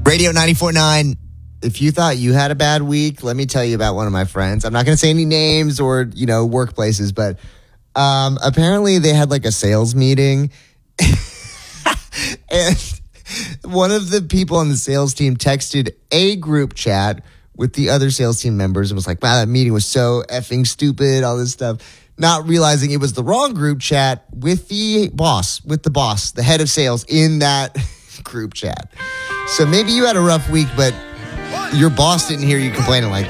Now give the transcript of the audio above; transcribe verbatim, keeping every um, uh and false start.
Radio ninety-four point nine. If you thought you had a bad week, let me tell you about one of my friends. I'm not going to say any names or, you know, workplaces, but um, apparently they had like a sales meeting. And one of the people on the sales team texted a group chat with the other sales team members and was like, wow, that meeting was so effing stupid, all this stuff. Not realizing it was the wrong group chat with the boss, with the boss, the head of sales in that group chat. So maybe you had a rough week, but your boss didn't hear you complaining like